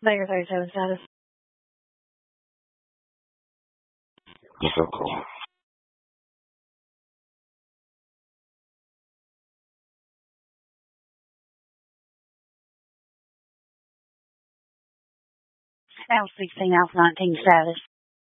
Baker 37 status. What's up, Cole? Alpha 16, Alpha 19 status.